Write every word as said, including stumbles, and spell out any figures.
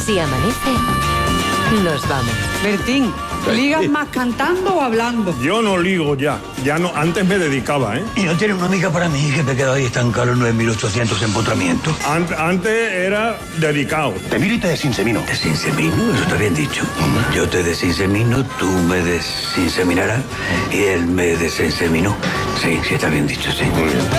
Si amanece, nos vamos. Bertín, ¿ligas más cantando o hablando? Yo no ligo ya. Ya no, antes me dedicaba, ¿eh? ¿Y no tiene una amiga para mí que me quedo ahí estancado en nueve mil ochocientos empotramientos? Ant- antes era dedicado. Te miro y te desinsemino. ¿Desinsemino? Eso está bien dicho. Yo te desinsemino, tú me desinseminarás y él me desinseminó. Sí, sí está bien dicho, sí. Muy bien.